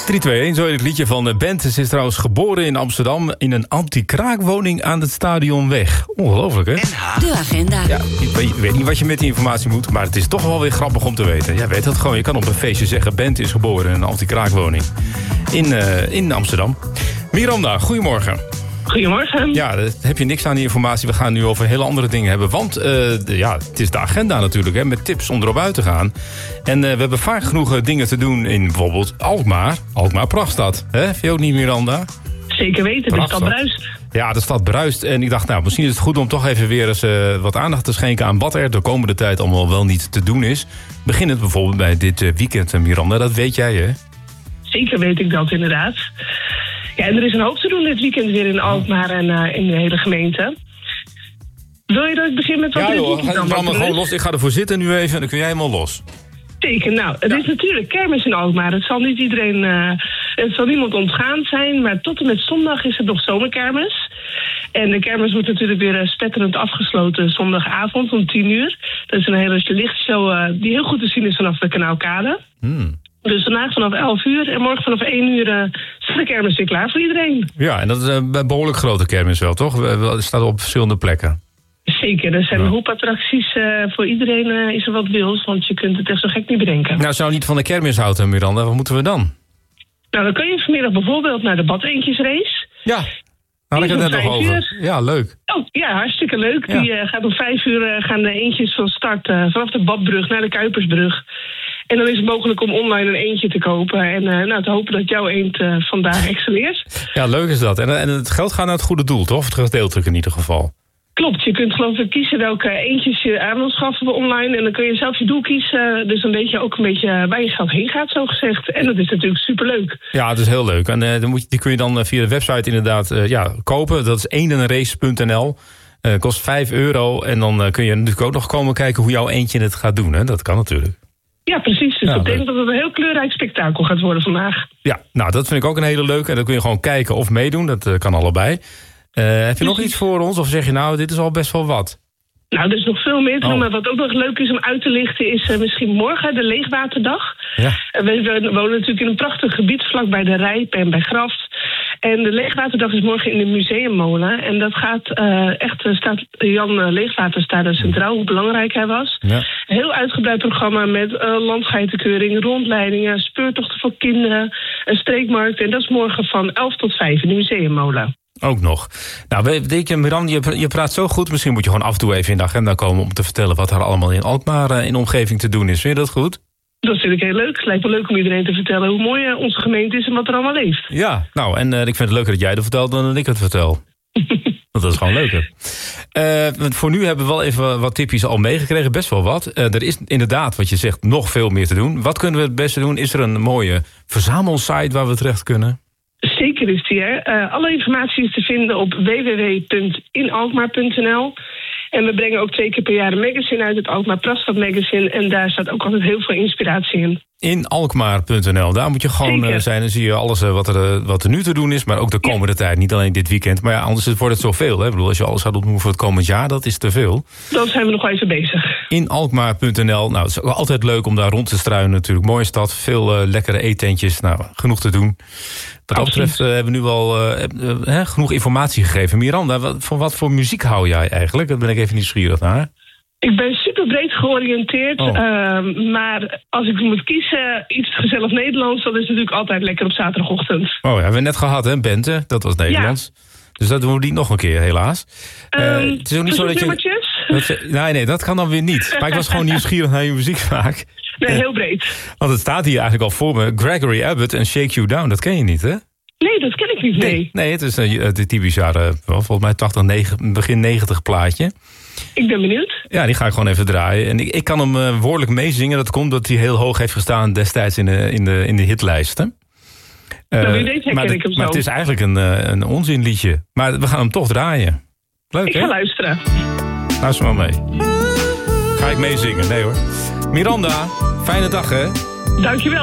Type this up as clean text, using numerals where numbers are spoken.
3, 2, 1, zo in het liedje van Bent. Ze is trouwens geboren in Amsterdam in een anti-kraakwoning aan het Stadionweg. Ongelooflijk, hè? De agenda. Ja, ik weet niet wat je met die informatie moet, maar het is toch wel weer grappig om te weten. Jij weet dat gewoon. Je kan op een feestje zeggen, Bent is geboren in een anti-kraakwoning in Amsterdam. Miranda, goedemorgen. Goedemorgen. Ja, daar heb je niks aan die informatie. We gaan nu over hele andere dingen hebben. Want het is de agenda natuurlijk, hè, met tips om erop uit te gaan. En we hebben vaak genoeg dingen te doen in bijvoorbeeld Alkmaar. Alkmaar, prachtstad. Vind je ook niet, Miranda? Zeker weten, de stad bruist. Ja, de stad bruist. En ik dacht, misschien is het goed om toch even weer eens wat aandacht te schenken aan wat er de komende tijd allemaal wel niet te doen is. Beginnend bijvoorbeeld bij dit weekend, Miranda. Dat weet jij, hè? Zeker weet ik dat, inderdaad. Ja, en er is een hoop te doen dit weekend weer in Alkmaar en in de hele gemeente. Wil je dat ik begin met wat ja, er joh, dit weekend ga maar gewoon los. Ik ga ervoor zitten nu even en dan kun jij helemaal los. Zeker, nou, het is natuurlijk kermis in Alkmaar. Het zal niet iedereen, het zal niemand ontgaan zijn, maar tot en met zondag is het nog zomerkermis. En de kermis wordt natuurlijk weer spetterend afgesloten zondagavond om 10:00. Dat is een hele lichtshow die heel goed te zien is vanaf de Kanaalkade. Dus vandaag vanaf 11:00 en morgen vanaf 1:00 staat de kermis weer klaar voor iedereen. Ja, en dat is een behoorlijk grote kermis wel, toch? Het staat op verschillende plekken. Zeker, er zijn een hoop attracties. Voor iedereen is er wat wils, want je kunt het echt zo gek niet bedenken. Nou, zou niet van de kermis houden, Miranda. Wat moeten we dan? Nou, dan kun je vanmiddag bijvoorbeeld naar de Badeentjesrace. Ja, had ik het net nog over. Ja, leuk. Oh, ja, hartstikke leuk. Ja. Die gaat om 5:00 gaan de eendjes van start vanaf de Badbrug naar de Kuipersbrug. En dan is het mogelijk om online een eendje te kopen. En te hopen dat jouw eend vandaag excelleert. Ja, leuk is dat. En het geld gaat naar het goede doel, toch? Het gedeeltelijk in ieder geval. Klopt, je kunt geloof ik kiezen welke eendjes je aan wil schaffen online. En dan kun je zelf je doel kiezen. Dus dan weet je ook een beetje waar je geld heen gaat, zo gezegd. En dat is natuurlijk superleuk. Ja, het is heel leuk. En die kun je dan via de website inderdaad kopen. Dat is eendenrace.nl. Kost €5. En dan kun je natuurlijk ook nog komen kijken hoe jouw eendje het gaat doen. Hè? Dat kan natuurlijk. Ja, precies. Dus dat betekent dat het een heel kleurrijk spektakel gaat worden vandaag. Ja, nou dat vind ik ook een hele leuke. En dan kun je gewoon kijken of meedoen. Dat kan allebei. Heb je nog iets voor ons? Of zeg je nou, dit is al best wel wat? Nou, er is nog veel meer te doen. Maar wat ook nog leuk is om uit te lichten is misschien morgen de Leegwaterdag. Ja. We wonen natuurlijk in een prachtig gebied vlakbij de Rijp en bij Graft. En de Leegwaterdag is morgen in de Museummolen. En dat gaat staat Jan Leegwater staat er centraal, hoe belangrijk hij was. Ja. Een heel uitgebreid programma met landgeitenkeuring, rondleidingen, speurtochten voor kinderen, een streekmarkt. En dat is morgen van 11 tot 5 in de Museummolen. Ook nog. Nou, Miranda, je praat zo goed. Misschien moet je gewoon af en toe even in de agenda komen om te vertellen wat er allemaal in Alkmaar in de omgeving te doen is. Vind je dat goed? Dat vind ik heel leuk. Het lijkt me leuk om iedereen te vertellen hoe mooi onze gemeente is en wat er allemaal leeft. Ja, nou, en ik vind het leuker dat jij het vertelt dan dat ik het vertel. Dat is gewoon leuker. Voor nu hebben we wel even wat tipjes al meegekregen. Best wel wat. Er is inderdaad, wat je zegt, nog veel meer te doen. Wat kunnen we het beste doen? Is er een mooie verzamelsite waar we terecht kunnen? Zeker is die er. Alle informatie is te vinden op www.inalkmaar.nl. En we brengen ook 2 keer per jaar een magazine uit, het Alkmaar Prachtstad magazine. En daar staat ook altijd heel veel inspiratie in. Inalkmaar.nl, daar moet je gewoon zijn. Dan zie je alles wat er nu te doen is, maar ook de komende tijd. Niet alleen dit weekend, maar ja, anders wordt het zoveel. Hè? Ik bedoel, als je alles gaat opnoemen voor het komend jaar, dat is te veel. Dan zijn we nog wel even bezig. Inalkmaar.nl, nou, het is altijd leuk om daar rond te struinen natuurlijk. Mooie stad, veel lekkere eetentjes, nou, genoeg te doen. Wat dat betreft hebben we nu al genoeg informatie gegeven. Miranda, wat voor muziek hou jij eigenlijk? Daar ben ik even nieuwsgierig naar. Ik ben super breed georiënteerd. Maar als ik moet kiezen, iets gezellig Nederlands, dat is natuurlijk altijd lekker op zaterdagochtend. Oh ja, hebben we net gehad, hè? Bente, dat was Nederlands. Ja. Dus dat doen we niet nog een keer, helaas. Het is ook niet zo dat je... Nee, dat kan dan weer niet. Maar ik was gewoon nieuwsgierig naar je muzieksmaak. Nee, heel breed. Want het staat hier eigenlijk al voor me. Gregory Abbott en Shake You Down, dat ken je niet, hè? Nee, dat ken ik niet, nee. Nee, het is een typisch jaren, volgens mij begin 90 plaatje. Ik ben benieuwd. Ja, die ga ik gewoon even draaien. En ik kan hem woordelijk meezingen. Dat komt omdat hij heel hoog heeft gestaan destijds in de hitlijsten. Wie weet herken ik hem zo. Maar het is eigenlijk een onzinliedje. Maar we gaan hem toch draaien. Leuk, hè? Ik ga luisteren. Luister maar mee. Ga ik meezingen? Nee hoor. Miranda, fijne dag, hè? Dankjewel.